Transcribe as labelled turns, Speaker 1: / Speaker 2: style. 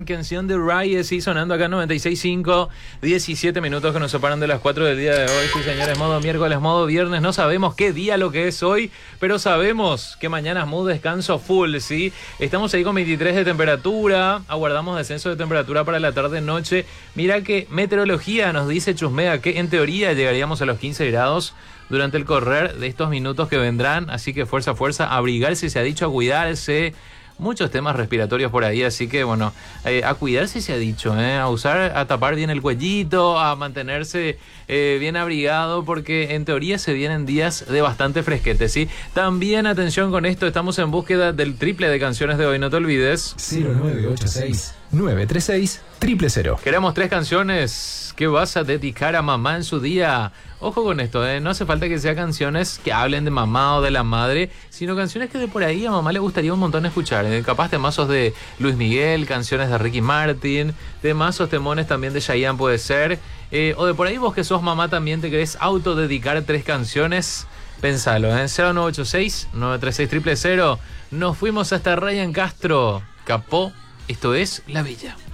Speaker 1: canción de Riot, sí, sonando acá en 96.5, 17 minutos que nos separan de las 4 del día de hoy. Sí, señores, modo miércoles, modo viernes. No sabemos qué día lo que es hoy, pero sabemos que mañana es mood descanso full, ¿sí? Estamos ahí con 23 de temperatura, aguardamos descenso de temperatura para la tarde-noche. Mira que meteorología nos dice, chusmea, que en teoría llegaríamos a los 15 grados durante el correr de estos minutos que vendrán. Así que fuerza, abrigarse, se ha dicho, a cuidarse. Muchos temas respiratorios por ahí, así que bueno, a cuidarse se ha dicho, a usar, a tapar bien el cuellito, a mantenerse bien abrigado, porque en teoría se vienen días de bastante fresquete, ¿sí? También atención con esto, estamos en búsqueda del triple de canciones de hoy, no te olvides.
Speaker 2: 0986-936-000.
Speaker 1: Queremos 3 canciones que vas a dedicar a mamá en su día. Ojo con esto, no hace falta que sean canciones que hablen de mamá o de la madre, sino canciones que de por ahí a mamá le gustaría un montón escuchar. Capaz temazos de Luis Miguel, canciones de Ricky Martin, temazos, temones también de Chayanne puede ser. O de por ahí vos que sos mamá también te querés autodedicar 3 canciones. Pensalo, 0986-936-000. Nos fuimos hasta Ryan Castro. Capó, esto es La Villa.